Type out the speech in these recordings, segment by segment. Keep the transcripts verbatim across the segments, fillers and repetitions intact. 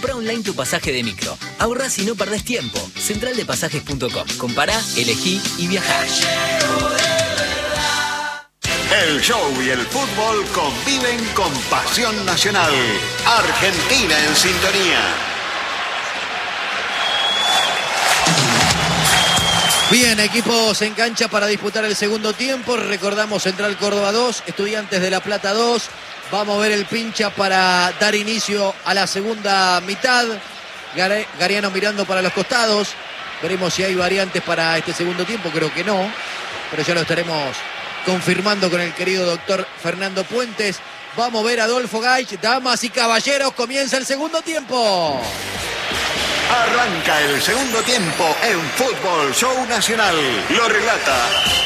Comprá online tu pasaje de micro. Ahorrás y no perdés tiempo. central de pasajes punto com. Compará, elegí y viajá. El show y el fútbol conviven con pasión nacional. Argentina en sintonía. Bien, equipos en cancha para disputar el segundo tiempo. Recordamos Central Córdoba dos, Estudiantes de La Plata dos. Vamos a ver el pincha para dar inicio a la segunda mitad. Gariano mirando para los costados. Veremos si hay variantes para este segundo tiempo. Creo que no, pero ya lo estaremos confirmando con el querido doctor Fernando Puentes. Vamos a ver a Adolfo Gaich. Damas y caballeros, comienza el segundo tiempo. Arranca el segundo tiempo en Fútbol Show Nacional. Lo relata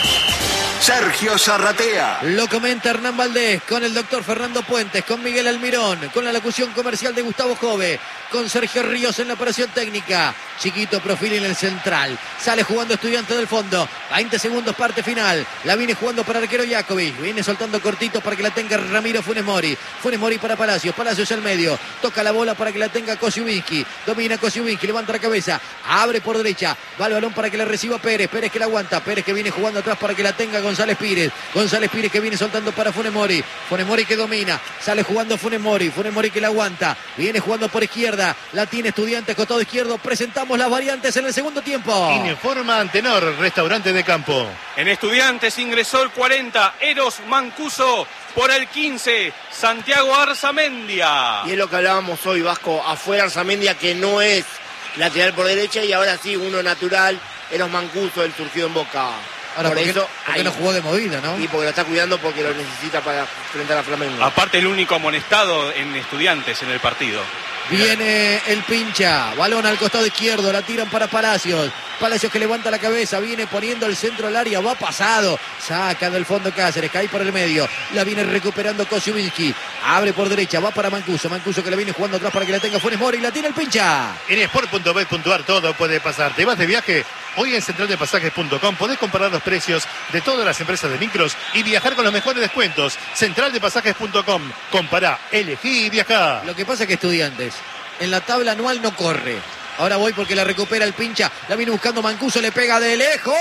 Sergio Zarratea. Lo comenta Hernán Valdés con el doctor Fernando Puentes, con Miguel Almirón, con la locución comercial de Gustavo Jove, con Sergio Ríos en la operación técnica. Chiquito Profili en el central. Sale jugando Estudiante del fondo. veinte segundos, parte final. La viene jugando para arquero Jakovic. Viene soltando cortito para que la tenga Ramiro Funes Mori. Funes Mori para Palacios. Palacios al medio. Toca la bola para que la tenga Kosiubinsky. Domina Kosiubinsky. Levanta la cabeza. Abre por derecha. Va el balón para que la reciba Pérez. Pérez que la aguanta. Pérez que viene jugando atrás para que la tenga González Pires. González Pires que viene soltando para Funes Mori. Funes Mori que domina. Sale jugando Funes Mori. Funes Mori que la aguanta. Viene jugando por izquierda. La tiene Estudiantes, costado izquierdo. Presentamos las variantes en el segundo tiempo. Informa Antenor, restaurante de campo. En Estudiantes ingresó el cuarenta, Eros Mancuso. Por el quince, Santiago Arzamendia. Y es lo que hablábamos hoy, Vasco. Afuera Arzamendia, que no es lateral por derecha, y ahora sí, uno natural, Eros Mancuso, el surgido en Boca. Ahora, por ¿por qué, eso, ¿por qué no jugó de movida, no? Y porque lo está cuidando, porque lo necesita para enfrentar a Flamengo. Aparte, el único amonestado en Estudiantes en el partido. Viene el pincha, balón al costado izquierdo, la tiran para Palacios. Palacios que levanta la cabeza, viene poniendo el centro al área, va pasado, saca del fondo Cáceres, cae por el medio, la viene recuperando Kosiubinsky, abre por derecha, va para Mancuso, Mancuso que la viene jugando atrás para que la tenga Funes Mori y la tiene el pincha. En sport punto bet punto ar todo puede pasar. ¿Te vas de viaje? Hoy en central de pasajes punto com podés comparar los precios de todas las empresas de micros y viajar con los mejores descuentos. central de pasajes punto com. Compará, elegí y viajá. Lo que pasa es que Estudiantes en la tabla anual no corre. Ahora voy porque la recupera el pincha. La viene buscando Mancuso, le pega de lejos.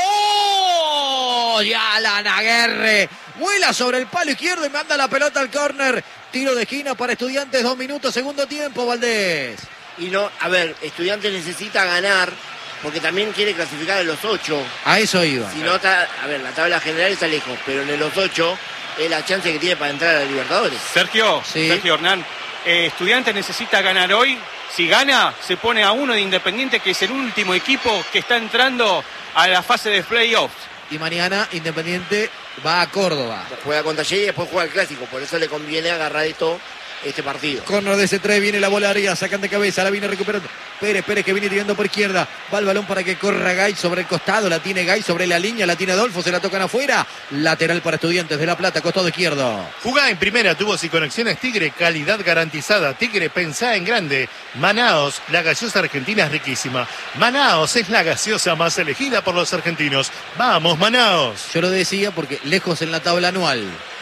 Y Alan Aguerre vuela sobre el palo izquierdo y manda la pelota al córner. Tiro de esquina para Estudiantes, dos minutos, segundo tiempo, Valdés. Y no, a ver, Estudiantes necesita ganar, porque también quiere clasificar en los ocho. A eso iba. Si no está, a ver, la tabla general está lejos, pero en los ocho es la chance que tiene para entrar a la Libertadores. Sergio, sí. Sergio Hernán, eh, Estudiantes necesita ganar hoy. Si gana, se pone a uno de Independiente, que es el último equipo que está entrando a la fase de playoffs. Y mañana Independiente va a Córdoba. Juega contra Talleres y después juega el Clásico, por eso le conviene agarrar esto, este partido. Corner de ese tres, viene la bola arriba, sacan de cabeza, la viene recuperando Pérez, Pérez que viene tirando por izquierda, va el balón para que corra Gay sobre el costado, la tiene Gay sobre la línea, la tiene Adolfo, se la tocan afuera, lateral para Estudiantes de La Plata, costado izquierdo. Jugá en primera, tubos y conexiones Tigre, calidad garantizada. Tigre, pensá en grande. Manaos, la gaseosa argentina es riquísima. Manaos es la gaseosa más elegida por los argentinos. Vamos, Manaos. Yo lo decía porque lejos en la tabla anual,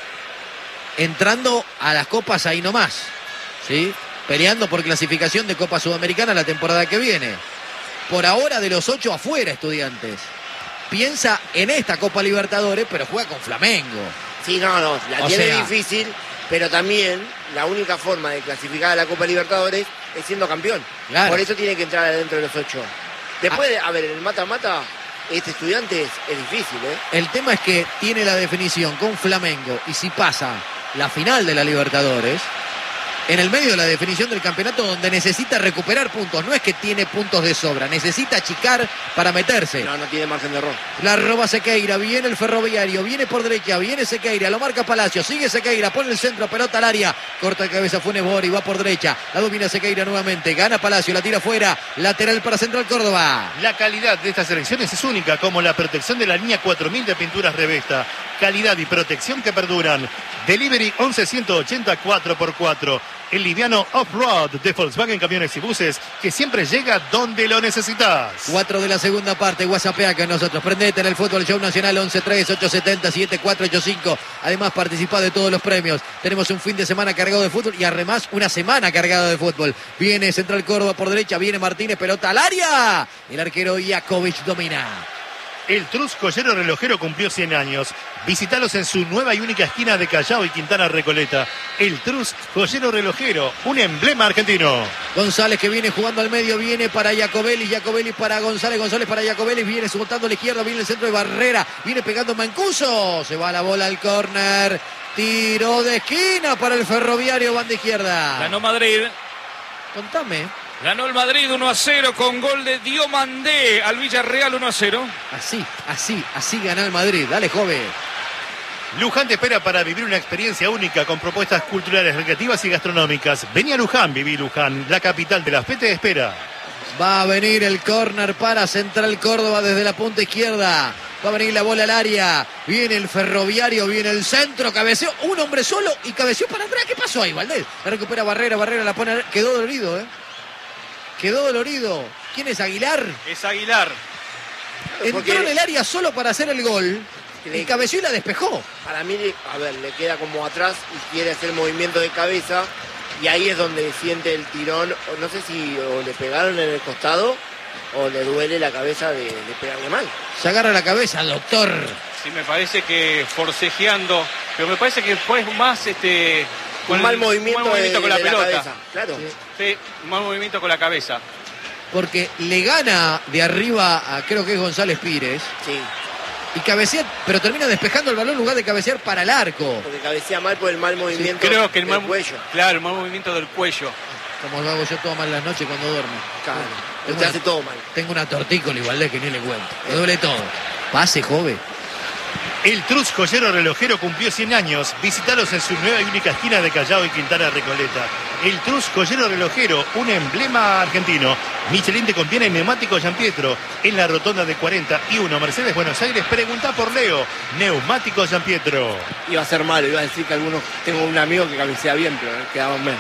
entrando a las copas ahí nomás, ¿sí? Peleando por clasificación de Copa Sudamericana la temporada que viene. Por ahora de los ocho afuera Estudiantes. Piensa en esta Copa Libertadores, pero juega con Flamengo. Sí, no, no, la O tiene sea, difícil, pero también la única forma de clasificar a la Copa Libertadores es siendo campeón. Claro. Por eso tiene que entrar adentro de los ocho. Después, de, a ver, en el mata-mata, este Estudiante es, es difícil, ¿eh? El tema es que tiene la definición con Flamengo y si pasa la final de la Libertadores, en el medio de la definición del campeonato donde necesita recuperar puntos, no es que tiene puntos de sobra, necesita achicar para meterse. No, no tiene margen de error. La roba Sequeira, viene el Ferroviario, viene por derecha, viene Sequeira, lo marca Palacio, sigue Sequeira, pone el centro, pelota al área, corta de cabeza Funes Mori, va por derecha, la domina Sequeira nuevamente, gana Palacio, la tira fuera, lateral para Central Córdoba. La calidad de estas elecciones es única, como la protección de la línea cuatro mil de pinturas Revesta. Calidad y protección que perduran. Delivery once ciento ochenta cuatro por cuatro. El liviano off-road de Volkswagen Camiones y Buses, que siempre llega donde lo necesitas. cuatro de la segunda parte, WhatsAppea con nosotros. Prendete en el Fútbol Show Nacional once tres ocho siete cero siete cuatro ocho cinco. Además, participa de todos los premios. Tenemos un fin de semana cargado de fútbol y además una semana cargada de fútbol. Viene Central Córdoba por derecha, viene Martínez, pelota al área. El arquero Iakovic domina. El Trus Joyero Relojero cumplió cien años. Visítalos en su nueva y única esquina de Callao y Quintana Recoleta. El Trus Joyero Relojero, un emblema argentino. González que viene jugando al medio, viene para Jacobelli, Jacobelli para González, González para Jacobelli, viene soltando a la izquierda, viene el centro de Barrera, viene pegando Mancuso, se va la bola al córner, tiro de esquina para el Ferroviario, banda izquierda. Ganó Madrid. Contame. Ganó el Madrid uno a cero con gol de Diomandé al Villarreal uno a cero. Así, así, así gana el Madrid. Dale, joven. Luján te espera para vivir una experiencia única con propuestas culturales, recreativas y gastronómicas. Vení a Luján, viví Luján, la capital de la fe te espera. Va a venir el córner para Central Córdoba desde la punta izquierda. Va a venir la bola al área. Viene el Ferroviario, viene el centro. Cabeceó un hombre solo y cabeceó para atrás. ¿Qué pasó ahí, Valdés? La recupera Barrera, Barrera la pone. Quedó dolorido, ¿eh? Quedó dolorido. ¿Quién es Aguilar? Es Aguilar. Entró Porque en el área solo para hacer el gol. Y cabeció y la despejó. Para mí, a ver, le queda como atrás y quiere hacer movimiento de cabeza. Y ahí es donde siente el tirón. O no sé si o le pegaron en el costado o le duele la cabeza de, de pegarle mal. Se agarra la cabeza, doctor. Sí, me parece que forcejeando, pero me parece que fue más este Un mal movimiento, un mal movimiento de, con la de pelota. cabeza, claro. Sí. Sí, un mal movimiento con la cabeza. Porque le gana de arriba a creo que es González Pires. Sí, Y cabecea, pero termina despejando el balón en lugar de cabecear para el arco. porque cabecea mal por el mal movimiento Creo que el del mal cuello. Claro, el mal movimiento del cuello. Como lo hago yo todas mal las noches cuando duermo. Claro, Tengo usted una- hace todo mal. Tengo una tortícola igual de que ni le cuento. Me duele todo. Pase, joven. El Trus Joyero Relojero cumplió cien años. Visítalos en su nueva y única esquina de Callao y Quintana Recoleta. El Trus Joyero Relojero, un emblema argentino. Michelin te conviene en neumático Giampietro. En la rotonda de cuarenta y uno Mercedes Buenos Aires, pregunta por Leo. Neumático Giampietro. Iba a ser malo, iba a decir que algunos... Tengo un amigo que cabecea bien, pero quedaban mal.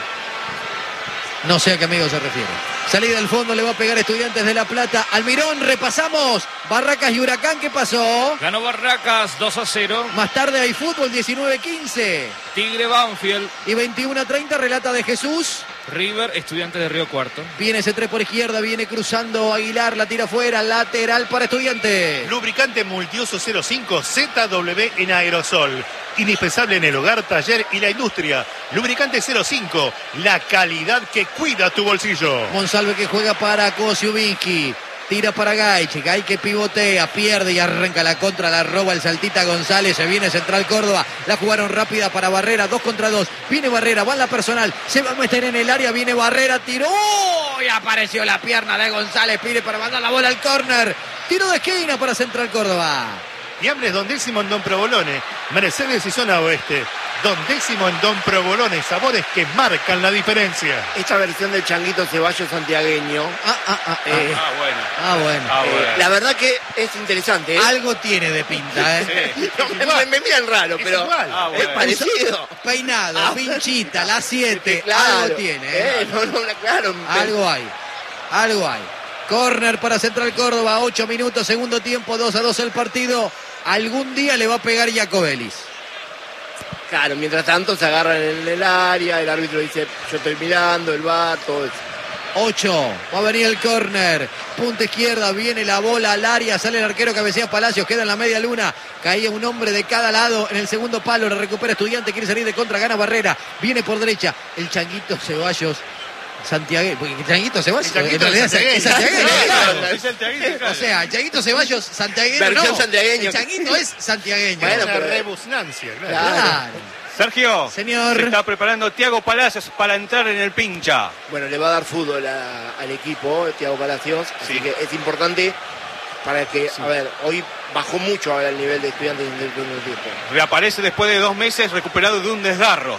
No sé a qué amigo se refiere. Salida del fondo, le va a pegar Estudiantes de La Plata. Almirón, repasamos. Barracas y Huracán, ¿qué pasó? Ganó Barracas dos a cero. Más tarde hay fútbol, diecinueve quince. Tigre Banfield. Y veintiuno a treinta, relata de Jesús. River, Estudiantes de Río Cuarto. Viene ese tres por izquierda, viene cruzando Aguilar, la tira fuera, lateral para Estudiantes. Lubricante Multiuso cero cinco Z W en aerosol. Indispensable en el hogar, taller y la industria. Lubricante cero cinco, la calidad que cuida tu bolsillo. Monsalve que juega para Kosiubinsky. Tira para Gaich, Gaich que pivotea, pierde y arranca la contra, la roba el Saltita González, se viene Central Córdoba, la jugaron rápida para Barrera, dos contra dos, viene Barrera, va en la personal, se va a meter en el área, viene Barrera, tiró, y apareció la pierna de González, pide para mandar la bola al córner, tiro de esquina para Central Córdoba. Y hables Don Décimo en Don Provolone. Mercedes y zona oeste. Don Décimo en Don Provolone. Sabores que marcan la diferencia. Esta versión del Changuito Ceballos santiagueño, Ah, ah, ah, ah. Eh, Ah, bueno. Ah, bueno. Ah, eh, bueno. la verdad que es interesante. ¿eh? Algo tiene de pinta, ¿eh? Sí. No, me, me- me miran raro, Es pero igual. Ah, es bueno. parecido. Peinado, Ah, pinchita, la siete, Claro. algo tiene, ¿eh? Eh, no, no, claro. Algo hay, algo hay. Córner para Central Córdoba, ocho minutos, segundo tiempo, dos a dos el partido. Algún día le va a pegar Iacobelis. Claro, mientras tanto se agarran en el área, el árbitro dice, yo estoy mirando, el va, todo eso. ocho, va a venir el córner. Punta izquierda, viene la bola al área, sale el arquero, cabecea Palacios, queda en la media luna. Caía un hombre de cada lado en el segundo palo, lo recupera Estudiante, quiere salir de contra, gana Barrera. Viene por derecha, el Changuito Ceballos. Santiago, porque Changuito Ceballos, El Changuito en realidad es es santiagueño, Claro, claro. es el Tiaguito, claro. O sea, Changuito Ceballos, santiagueño, Versión no. santiagueño. El Changuito es santiagueño. Bueno, Una pero- rebusnancia, claro. Claro. Sergio, Señor. se está preparando Thiago Palacios para entrar en el pincha. Bueno, le va a dar fútbol a- al equipo, Thiago Palacios, así Sí. que es importante para que, a ver, hoy bajó mucho ahora el nivel de Estudiantes en el primer tiempo. Reaparece después de dos meses recuperado de un desgarro.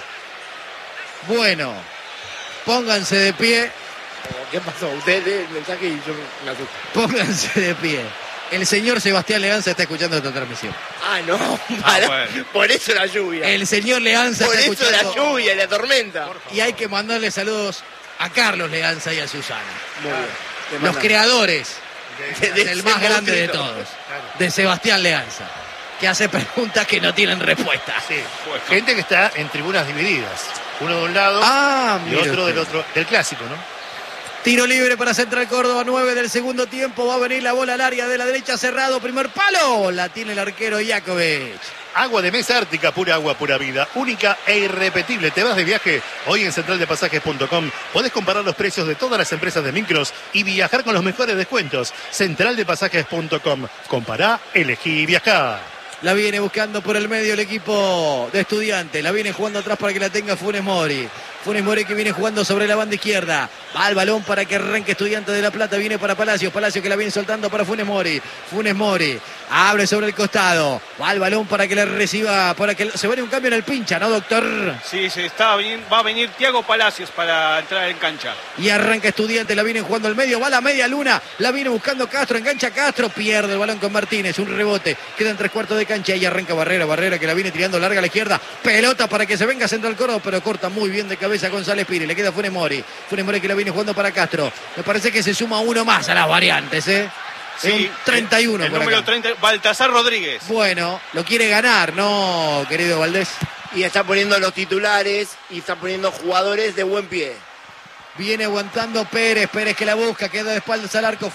Bueno, pónganse de pie, ¿Qué pasó? Usted lee el mensaje y yo me asusto. pónganse de pie. El señor Sebastián Leanza está escuchando esta transmisión. Ah, no, para, Ah, bueno. por eso la lluvia. El señor Leanza por está eso escuchando. la lluvia y la tormenta. Y hay que mandarle saludos a Carlos Leanza y a Susana. Muy bien. Te Los mandan. creadores De- de del ese más grande de monstruito. todos, de Sebastián Leanza, que hace preguntas que no tienen respuesta. Sí. Gente que está en tribunas divididas. Uno de un lado Ah, y mire otro del usted. otro. Del clásico, ¿no? Tiro libre para Central Córdoba, nueve del segundo tiempo. Va a venir la bola al área de la derecha, cerrado. Primer palo. La tiene el arquero Jakovic. Agua de mesa Ártica, pura agua, pura vida. Única e irrepetible. ¿Te vas de viaje? Hoy en central de pasajes punto com podés comparar los precios de todas las empresas de micros y viajar con los mejores descuentos. central de pasajes punto com. Compará, elegí y viajá. La viene buscando por el medio el equipo de Estudiantes. La viene jugando atrás para que la tenga Funes Mori. Funes Mori que viene jugando sobre la banda izquierda. Va el balón para que arranque Estudiantes de La Plata. Viene para Palacios. Palacios que la viene soltando para Funes Mori. Funes Mori abre sobre el costado. Va el balón para que la reciba. Para que se vaya un cambio en el pincha, ¿no, doctor? Sí, se está bien, va a venir Thiago Palacios para entrar en cancha. Y arranca Estudiantes. La viene jugando al medio. Va la media luna. La viene buscando Castro. Engancha Castro. Pierde el balón con Martínez. Un rebote. Quedan tres cuartos de cancha. Y arranca Barrera. Barrera que la viene tirando larga a la izquierda. Pelota para que se venga Central Córdoba. Pero corta muy bien de cabeza González Pires. Le queda Funes Mori. Funes Mori que la viene jugando para Castro. Me parece que se suma uno más a las variantes, ¿eh? Sí, un treinta y uno el, el por número acá. treinta, Baltasar Rodríguez. Bueno, lo quiere ganar, ¿no, querido Valdés? Y está poniendo los titulares y está poniendo jugadores de buen pie. Viene aguantando Pérez. Pérez que la busca. Queda de espaldas al arco.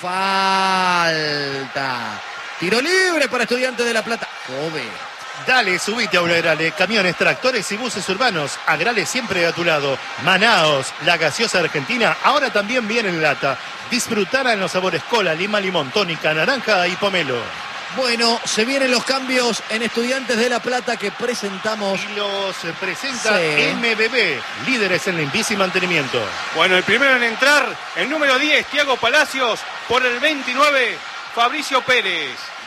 Falta. Tiro libre para Estudiantes de La Plata. Joven. Dale, subite a Agrale, camiones, tractores y buses urbanos. Agrale siempre a tu lado. Manaos, la gaseosa argentina, ahora también viene en lata. Disfrutará en los sabores cola, lima, limón, tónica, naranja y pomelo. Bueno, se vienen los cambios en Estudiantes de La Plata que presentamos. Y los presenta Sí. M B B, líderes en limpieza y mantenimiento. Bueno, el primero en entrar, el número diez, Thiago Palacios, por el veintinueve, Fabricio Pérez.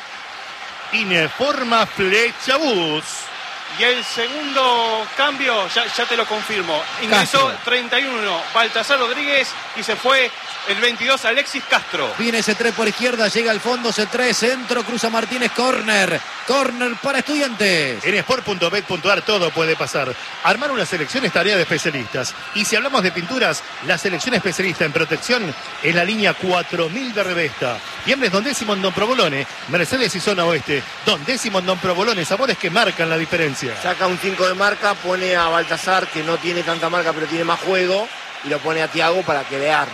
Ineforma Flecha Bus. Y el segundo cambio, ya, ya te lo confirmo, ingresó Castro. treinta y uno, Baltasar Rodríguez, y se fue el veintidós, Alexis Castro. Viene C tres por izquierda, llega al fondo C tres, centro, cruza Martínez, córner. Córner para Estudiantes. En sport punto bet punto ar todo puede pasar. Armar una selección es tarea de especialistas. Y si hablamos de pinturas, la selección especialista en protección es la línea cuatro mil de Revesta. Viernes Don Décimo en Don Provolone, Mercedes y Zona Oeste. Don Décimo en Don Provolone, sabores que marcan la diferencia. Saca un cinco de marca, pone a Baltasar, que no tiene tanta marca pero tiene más juego, y lo pone a Thiago para crear.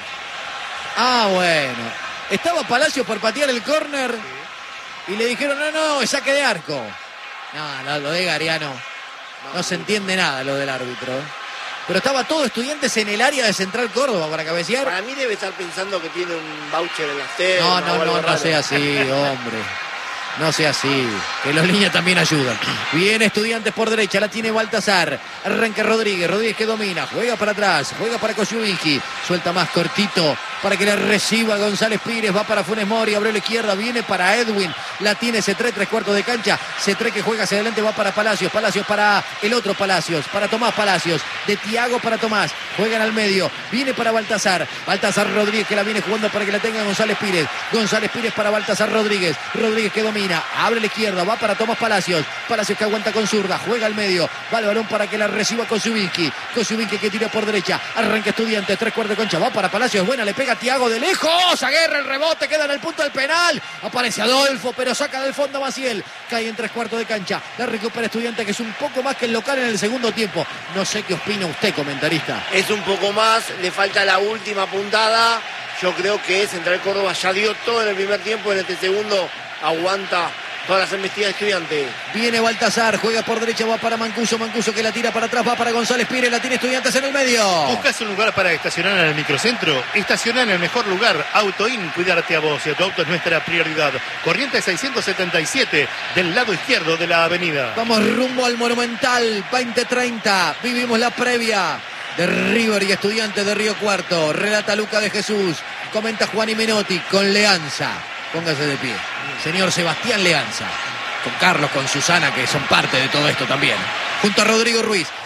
Ah, bueno. Estaba Palacio por patear el córner y le dijeron, no, no, es saque de arco. No, no, lo de Gariano. No se entiende nada lo del árbitro. Pero estaba todo Estudiantes en el área de Central Córdoba para cabecear. Para mí debe estar pensando que tiene un voucher en la externa. No, o no, algo no, no raro. sea así, hombre. No sea así, que los líneas también ayudan. Viene Estudiantes por derecha, la tiene Baltasar. Arranca Rodríguez, Rodríguez que domina, juega para atrás, juega para Kosciuszki. Suelta más cortito para que la reciba González Pires, va para Funes Mori, abrió la izquierda, viene para Edwin. La tiene C tres, tres cuartos de cancha. C tres que juega hacia adelante, va para Palacios. Palacios para el otro Palacios, para Tomás Palacios. De Thiago para Tomás, juegan al medio. Viene para Baltasar, Baltasar Rodríguez que la viene jugando para que la tenga González Pires. González Pires para Baltasar Rodríguez. Rodríguez que domina. Abre la izquierda, va para Tomás Palacios. Palacios que aguanta con zurda, juega al medio. Va el balón para que la reciba Kosciuszki. Kosciuszki que tira por derecha. Arranca Estudiantes, tres cuartos de concha. Va para Palacios, buena, le pega Thiago de lejos. Aguerra el rebote, queda en el punto del penal. Aparece Adolfo, pero saca del fondo Maciel. Cae en tres cuartos de cancha. La recupera Estudiantes, que es un poco más que el local en el segundo tiempo. No sé qué opina usted, comentarista. Es un poco más, le falta la última puntada. Yo creo que Central Córdoba ya dio todo en el primer tiempo, en este segundo aguanta todas las embestidas de Estudiantes. Viene Baltasar, juega por derecha, va para Mancuso, Mancuso que la tira para atrás, va para González Pires, la tiene Estudiantes en el medio. ¿Buscas un lugar para estacionar en el microcentro? Estaciona en el mejor lugar. Autoin, cuidarte a vos y a tu auto es nuestra prioridad. Corriente seiscientos setenta y siete, del lado izquierdo de la avenida. Vamos rumbo al Monumental, veinte treinta. Vivimos la previa de River y Estudiantes de Río Cuarto. Relata Luca de Jesús, comenta Juan y Menotti con Leanza. Póngase de pie. Señor Sebastián Leanza. Con Carlos, con Susana, que son parte de todo esto también. Junto a Rodrigo Ruiz.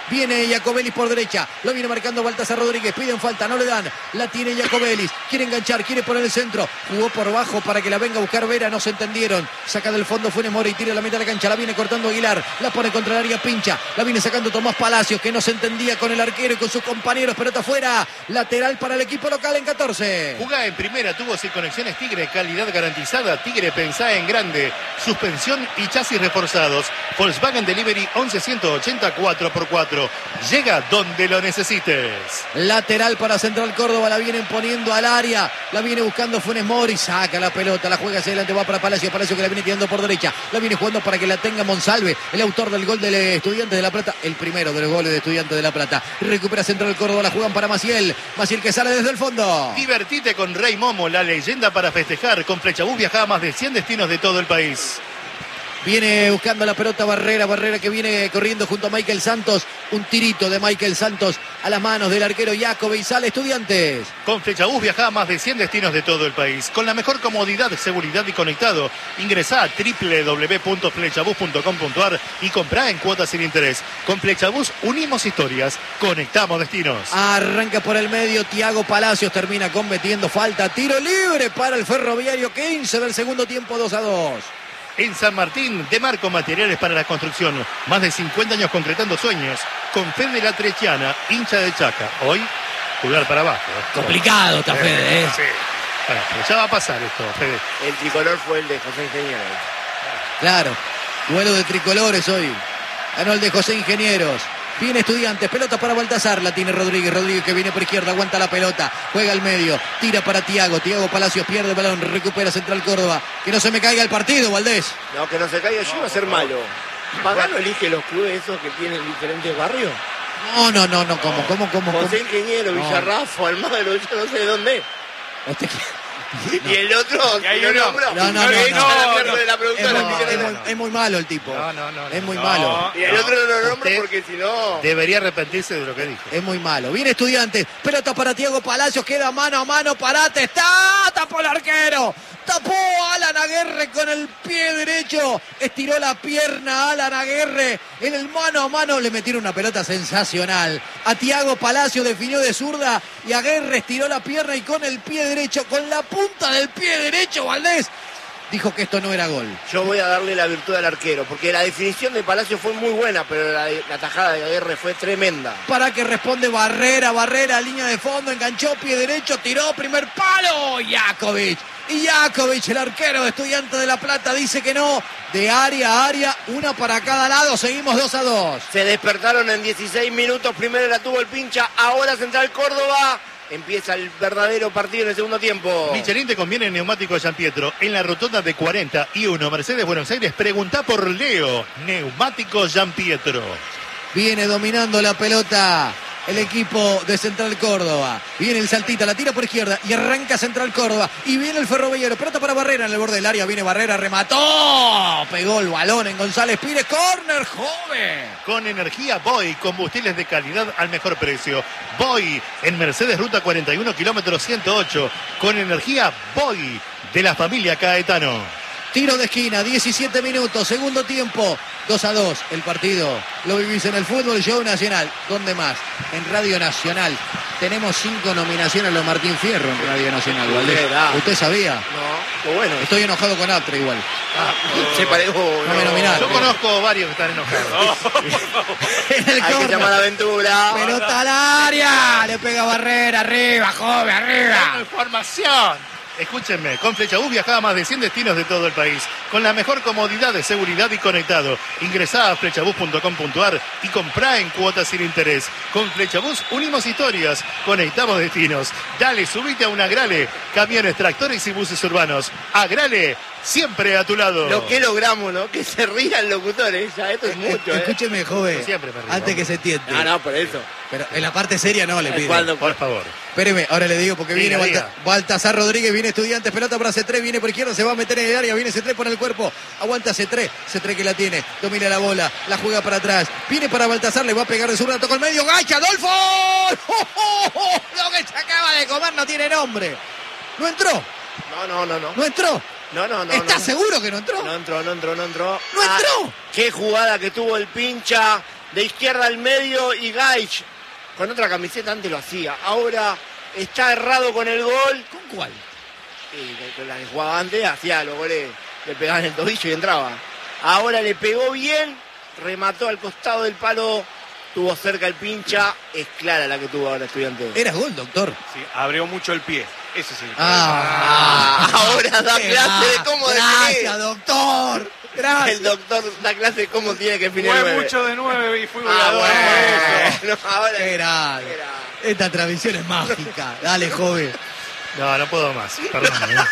Viene Jacobelis por derecha. Lo viene marcando Baltasar Rodríguez. Piden falta, no le dan. La tiene Jacobelis. Quiere enganchar, quiere poner el centro. Jugó por bajo para que la venga a buscar Vera. No se entendieron. Saca del fondo Funes Mori y tira a la mitad de la cancha. La viene cortando Aguilar. La pone contra el área, pincha. La viene sacando Tomás Palacios, que no se entendía con el arquero y con sus compañeros. Pelota afuera. Lateral para el equipo local en catorce. Jugá en primera, tubos y conexiones Tigre, calidad garantizada. Tigre, pensá en grande. Suspensión y chasis reforzados. Volkswagen Delivery once ciento ochenta cuatro por cuatro. Llega donde lo necesites. Lateral para Central Córdoba. La vienen poniendo al área. La viene buscando Funes Mori. Saca la pelota. La juega hacia adelante. Va para Palacio. Palacio que la viene tirando por derecha. La viene jugando para que la tenga Monsalve. El autor del gol del Estudiantes de La Plata. El primero de los goles de Estudiantes de La Plata. Recupera Central Córdoba. La juegan para Maciel. Maciel que sale desde el fondo. Divertite con Rey Momo, la leyenda para festejar. Con Flechabús viaja a más de cien destinos de todo el país. Viene buscando la pelota Barrera, Barrera que viene corriendo junto a Michael Santos. Un tirito de Michael Santos a las manos del arquero Jacobe y sale Estudiantes. Con Flechabús viaja a más de cien destinos de todo el país. Con la mejor comodidad, seguridad y conectado. Ingresá a doble u doble u doble u punto flechabús punto com punto a r y comprá en cuotas sin interés. Con Flechabús unimos historias, conectamos destinos. Arranca por el medio, Thiago Palacios termina cometiendo falta. Tiro libre para el Ferroviario, quince del segundo tiempo, dos a dos. En San Martín, de Marco Materiales para la Construcción. Más de cincuenta años concretando sueños. Con Fede La Trechiana, hincha de Chaca. Hoy, jugar para abajo. Complicado está Fede, ¿eh? Sí. Bueno, pero ya va a pasar esto, Fede. El tricolor fue el de José Ingeniero. Claro, duelo de tricolores hoy. Ganó el de José Ingenieros. Viene Estudiantes, pelota para Baltasar, la tiene Rodríguez, Rodríguez que viene por izquierda, aguanta la pelota, juega al medio, tira para Thiago, Thiago Palacios pierde el balón, recupera Central Córdoba, que no se me caiga el partido, Valdés. No, que no se caiga, yo iba a ser malo. ¿Pagano elige los clubes esos que tienen diferentes barrios? No, no, no, no, ¿cómo, cómo, cómo? José cómo? Ingeniero, No. Villarrafo, Almagro, yo no sé de dónde. Este- Y el otro, Y hay no uno. nombro. No, no, no, Y no. echa la mierda No, de la Es productora, muy, el es Miguel muy- Hernández. es muy malo el tipo, No, no, no. es muy no. malo. Y el otro no lo nombro Usted porque si no... debería arrepentirse de lo que dijo. Es muy malo. Viene Estudiantes. Pelota para Thiago Palacios. Queda mano a mano. Parate. Está. Tapó el arquero. Tapó a Alan Aguerre con el pie derecho. Estiró la pierna a Alan Aguerre. En el mano a mano le metieron una pelota sensacional. A Thiago Palacios definió de zurda. Y Aguerre estiró la pierna y con el pie derecho, con la punta del pie derecho, Valdés, dijo que esto no era gol. Yo voy a darle la virtud al arquero, porque la definición de Palacio fue muy buena, pero la, la tajada de Aguirre fue tremenda. Para que responde Barrera, Barrera, línea de fondo, enganchó pie derecho, tiró primer palo, Jakovic. Y Jakovic, el arquero de Estudiantes de La Plata, dice que no. De área a área, una para cada lado, seguimos dos a dos. Se despertaron en dieciséis minutos, primero la tuvo el pincha, ahora Central Córdoba. Empieza el verdadero partido en el segundo tiempo. Michelin te conviene en neumáticos San Pietro. En la rotonda de cuarenta y uno Mercedes Buenos Aires, pregunta por Leo. Neumáticos San Pietro. Viene dominando la pelota el equipo de Central Córdoba. Viene el saltita, la tira por izquierda y arranca Central Córdoba. Y viene el Ferroviario. Pelota para Barrera en el borde del área. Viene Barrera, remató. Pegó el balón en González Pires. Corner, joven. Con energía Boy, combustibles de calidad al mejor precio. Boy, en Mercedes Ruta cuarenta y uno, kilómetro ciento ocho. Con energía Boy, de la familia Caetano. Tiro de esquina, diecisiete minutos, segundo tiempo, dos a dos. El partido lo vivís en el Fútbol Show Nacional. ¿Dónde más? En Radio Nacional. Tenemos cinco nominaciones a los Martín Fierro en Radio Nacional, Valdés. ¿Usted sabía? No, qué bueno. Estoy enojado con Aptre igual. Se parejo. No me nominaron. Yo conozco varios que están enojados. En el Hay que córner. llamar a Aventura. Pelota al área. Le pega Barrera, arriba, joven, arriba. Información. Escúchenme, con Flechabús viaja a más de cien destinos de todo el país, con la mejor comodidad de seguridad y conectado. Ingresá a flechabús punto com punto a r y comprá en cuotas sin interés. Con Flechabús unimos historias, conectamos destinos. Dale, subite a un Agrale, camiones, tractores y buses urbanos. Agrale, siempre a tu lado. Lo que logramos, ¿no? Que se rían locutores. Ya, esto es mucho, ¿eh? Escúcheme, joven. Yo siempre me río. Antes que se entiende. No, no, por eso. Pero en la parte seria no le pido. Cuando- Por favor. Espéreme, ahora le digo porque Diga, viene diga. Balta- Baltasar Rodríguez, viene Estudiantes, pelota para C tres, viene por izquierda, se va a meter en el área, viene C tres por el cuerpo, aguanta C tres, C tres que la tiene, domina la bola, la juega para atrás, viene para Baltasar, le va a pegar de zurda, toca el medio, gacha, Adolfo, ¡Oh, oh, oh! Lo que se acaba de comer no tiene nombre, no entró, No, no, no, no. no entró, No, no, no. ¿estás no. seguro que no entró? No entró, no entró, no entró. ¡No entró! Qué jugada que tuvo el pincha. de izquierda al medio y Gaich con otra camiseta antes lo hacía. Ahora está errado con el gol. ¿Con cuál? Y con la que jugaba antes hacía los goles, le pegaban el tobillo y entraba. Ahora le pegó bien, remató al costado del palo, tuvo cerca el pincha, es clara la que tuvo ahora Estudiantes. Era gol, doctor. Sí, abrió mucho el pie. Ese es el Ah, Ah, ahora da clase de cómo Gracias, definir. doctor. Gracias. El doctor da clase de cómo tiene que definir el Fue nueve. mucho de nueve y fui Ah, goleador por eso. bueno, ahora Qué grande. Qué grande. Esta transmisión es mágica. Dale, joven. No, no puedo más. Perdón.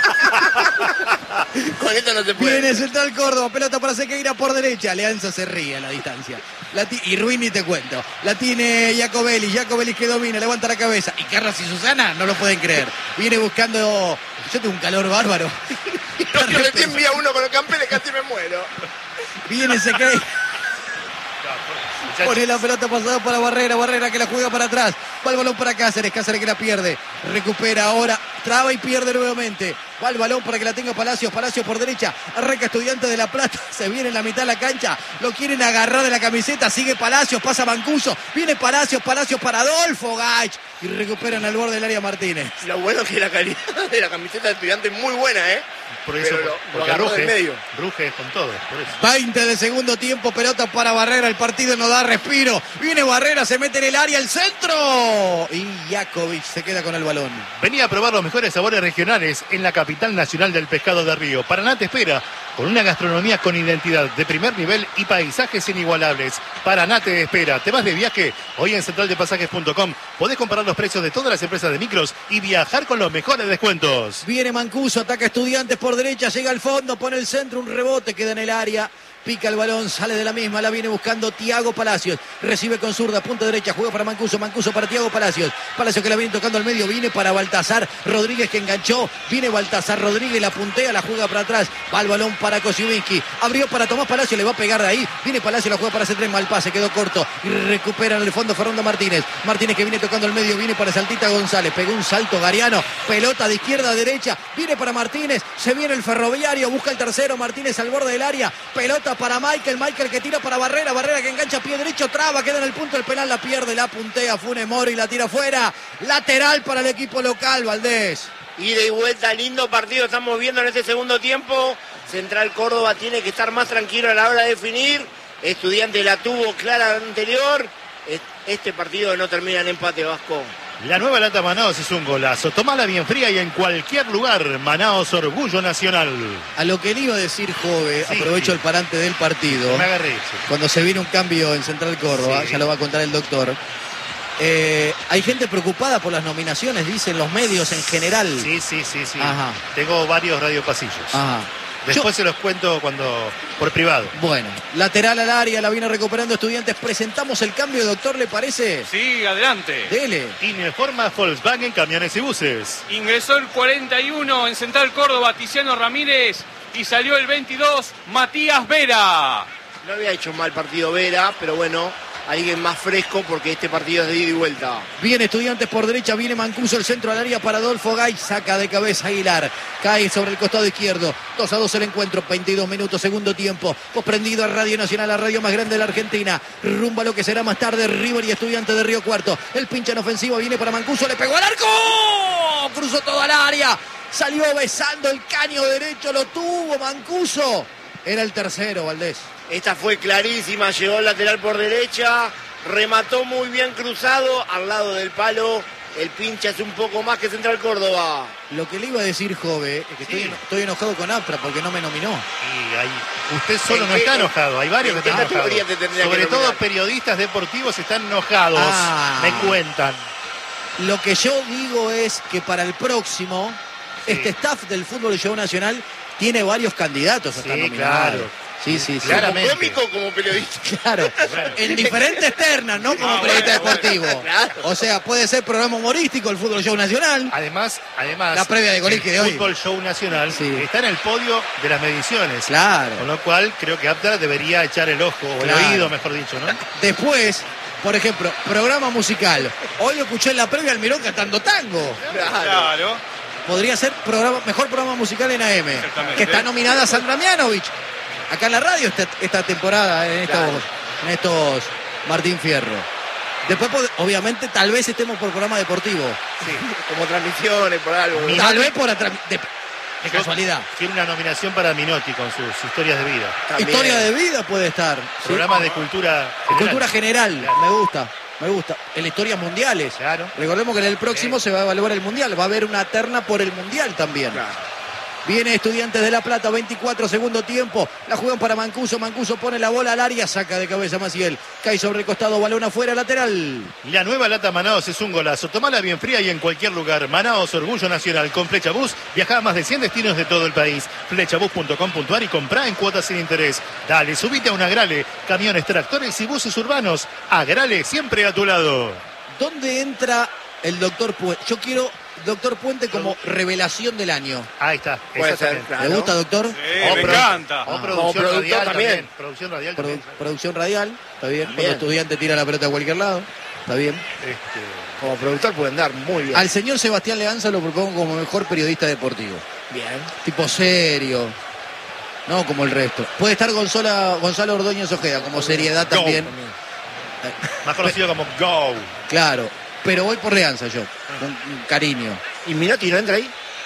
Con esto no se puede. Viene Central Córdoba, pelota para Sequeira por derecha. Alianza se ríe a la distancia. La ti- y Ruini te cuento. La tiene Jacobelli. Jacobelli que domina, levanta la cabeza. Y Carlos y Susana no lo pueden creer. Viene buscando. Yo tengo un calor bárbaro. Yo recién vi a uno con los campeones, casi me muero. Viene Sequeira. Pone la pelota pasada para Barrera, Barrera que la juega para atrás. Va el balón para Cáceres, Cáceres que la pierde. Recupera ahora, traba y pierde nuevamente. Va el balón para que la tenga Palacios, Palacios por derecha. Arranca Estudiantes de La Plata, se viene en la mitad de la cancha. Lo quieren agarrar de la camiseta, sigue Palacios, pasa Mancuso. Viene Palacios, Palacios para Adolfo Gaich. Y recuperan al borde del área Martínez. Lo bueno es que la calidad de la camiseta de Estudiantes es muy buena, ¿eh? Por eso, Pero lo- lo porque agarró ruge, del medio. ruge con todo, por eso. veinte de segundo tiempo, pelota para Barrera, el partido no da respiro. Viene Barrera, se mete en el área, el centro. Y Jakovic se queda con el balón. Venía a probar los mejores sabores regionales en la capital nacional del pescado de Río. Paraná te espera con una gastronomía con identidad de primer nivel y paisajes inigualables. Paraná te espera. ¿Te vas de viaje? Hoy en central de pasajes punto com podés comparar los precios de todas las empresas de micros y viajar con los mejores descuentos. Viene Mancuso, ataca Estudiantes por derecha, llega al fondo, pone el centro, un rebote, queda en el área. Pica el balón, sale de la misma, la viene buscando Tiago Palacios. Recibe con zurda, punta derecha, juega para Mancuso, Mancuso para Tiago Palacios. Palacios que la viene tocando al medio, viene para Baltasar Rodríguez que enganchó. Viene Baltasar Rodríguez, la puntea, la juega para atrás. Va el balón para Kosciuszki. Abrió para Tomás Palacios, le va a pegar de ahí. Viene Palacios, la juega para C tres, mal pase, quedó corto. Y recupera en el fondo Fernando Martínez. Martínez que viene tocando al medio, viene para Saltita González. Pegó un salto Gariano. Pelota de izquierda a derecha. Viene para Martínez. Se viene el Ferroviario, busca el tercero. Martínez al borde del área. Pelota para Michael. Michael que tira para Barrera. Barrera que engancha pie derecho. Traba. Queda en el punto del penal. La pierde. La puntea. Funes Mori. La tira fuera. Lateral para el equipo local. Valdés. Ida y vuelta, lindo partido estamos viendo en este segundo tiempo. Central Córdoba tiene que estar más tranquilo a la hora de definir. Estudiante la tuvo clara anterior. Este partido no termina en empate, Vasco. La nueva lata Manaos es un golazo. Tomala bien fría y en cualquier lugar. Manaos, orgullo nacional. A lo que le iba a decir Jove, Sí. aprovecho el parante del partido. Me agarré. Sí. Cuando se viene un cambio en Central Córdoba, Sí. ya lo va a contar el doctor. Eh, hay gente preocupada por las nominaciones, dicen los medios en general. Sí, sí, sí, sí. Ajá. Tengo varios radiopasillos. Ajá. Después Yo- se los cuento cuando por privado. Bueno, lateral al área, la viene recuperando Estudiantes. Presentamos el cambio, doctor, ¿le parece? Sí, adelante. Dele. Informa Volkswagen Camiones y Buses. Ingresó el cuarenta y uno en Central Córdoba, Tiziano Ramírez, y salió el veintidós, Matías Vera. No había hecho mal partido Vera, pero bueno, alguien más fresco porque este partido es de ida y vuelta. Viene Estudiantes por derecha, viene Mancuso, el centro al área para Adolfo Gay, saca de cabeza Aguilar, cae sobre el costado izquierdo, dos a dos el encuentro, veintidós minutos, segundo tiempo, posprendido a Radio Nacional, la radio más grande de la Argentina, rumba a lo que será más tarde River y Estudiantes de Río Cuarto, el pincha en ofensiva, viene para Mancuso, le pegó al arco, cruzó todo al área, salió besando el caño derecho, lo tuvo Mancuso, era el tercero, Valdés. Esta fue clarísima, llegó el lateral por derecha, remató muy bien cruzado al lado del palo. El pincha es un poco más que Central Córdoba. Lo que le iba a decir, Jove, es que Sí. estoy, estoy enojado con Apra porque no me nominó. Y hay, usted solo ¿En no qué- está enojado, hay varios en que qué están categoría enojados. te tendría que Sobre todo nominar? periodistas deportivos están enojados, Ah. me cuentan. Lo que yo digo es que para el próximo, Sí. este staff del Fútbol Show Nacional tiene varios candidatos a estar Sí, nominados. claro. Sí, sí, sí. Claramente. ¿Como cómico o como periodista? Claro, en diferentes ternas, no como Ah, periodista bueno, deportivo. Claro. O sea, puede ser programa humorístico el Fútbol Show Nacional. Además, además La previa de Golic el de hoy. Fútbol Show Nacional Sí. está en el podio de las mediciones. Claro. Con lo cual creo que Aptar debería echar el ojo, o Claro. el oído, mejor dicho, ¿no? Después, por ejemplo, programa musical. Hoy lo escuché en la previa al Mirón cantando tango. Claro. Claro. Podría ser programa, mejor programa musical en A M. Exactamente. Que está nominada Sandra Mianovich. Acá en la radio esta, esta temporada, en estos, Claro. en estos Martín Fierro. Después, obviamente, tal vez estemos por programa deportivo. Sí, como transmisiones, por algo. Minotti, tal vez por de, de casualidad. Tiene una nominación para Minotti con sus historias de vida. También. Historia de vida puede estar. Programa ¿sí? de cultura general. Cultura general, claro. Me gusta. Me gusta. En las historias mundiales. Claro. Recordemos que en el próximo sí. se va a evaluar el mundial. Va a haber una terna por el mundial también. Claro. Viene Estudiantes de La Plata, veinticuatro, segundo tiempo. La juegan para Mancuso. Mancuso pone la bola al área, saca de cabeza Maciel. Cae sobre el costado, balón afuera, lateral. La nueva lata Manaos es un golazo. Tomala bien fría y en cualquier lugar. Manaos, orgullo nacional. Con Flecha Bus, viaja a más de cien destinos de todo el país. flechabus punto com punto ar y comprá en cuotas sin interés. Dale, subite a un Agrale. Camiones, tractores y buses urbanos. Agrale, siempre a tu lado. ¿Dónde entra el doctor Puente? Yo quiero... Doctor Puente como revelación del año. Ahí está. Puede ser, claro. ¿Le gusta, doctor? Sí, me pro, encanta. O producción radial también. también. Producción radial Produ también. Producción radial, está bien. También. Cuando el estudiante tira la pelota a cualquier lado, está bien. Este, como productor puede andar muy bien. Al señor Sebastián Leanza lo propongo como mejor periodista deportivo. Bien. Tipo serio. No como el resto. Puede estar Gonzalo, Gonzalo Ordóñez Ojeda como seriedad Go. también. Más conocido como Go. Claro. Pero voy por Leanza yo, con cariño. ¿Y Minotti no entra ahí?